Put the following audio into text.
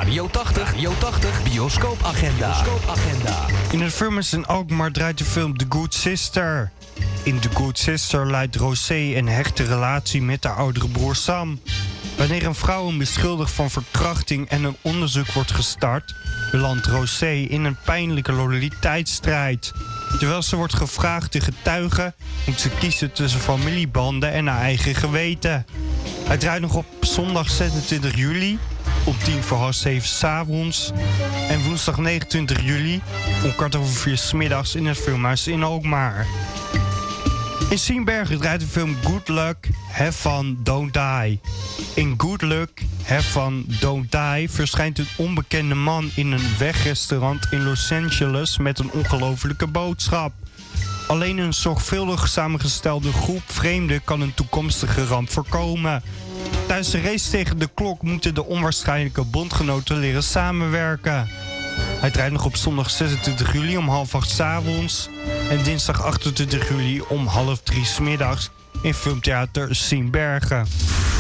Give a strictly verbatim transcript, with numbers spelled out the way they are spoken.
Radio tachtig, Radio tachtig, bioscoopagenda. Bioscoopagenda. In het Firmus in Alkmaar draait de film The Good Sister. In The Good Sister leidt Rosé een hechte relatie met haar oudere broer Sam. Wanneer een vrouw hem beschuldigt van verkrachting en een onderzoek wordt gestart, belandt Rosé in een pijnlijke loyaliteitsstrijd. Terwijl ze wordt gevraagd te getuigen, moet ze kiezen tussen familiebanden en haar eigen geweten. Hij draait nog op zondag zesentwintig juli om tien voor half zeven 's avonds en woensdag negenentwintig juli om kwart over vier 's middags in het Filmhuis in Alkmaar. In Siebenbergen draait de film Good Luck, Have Fun, Don't Die. In Good Luck, Have Fun, Don't Die verschijnt een onbekende man in een wegrestaurant in Los Angeles met een ongelofelijke boodschap. Alleen een zorgvuldig samengestelde groep vreemden kan een toekomstige ramp voorkomen. Tijdens de race tegen de klok moeten de onwaarschijnlijke bondgenoten leren samenwerken. Hij draait nog op zondag zesentwintig juli om half acht 's avonds en dinsdag achtentwintig juli om half drie 's middags in Filmtheater Siebenbergen.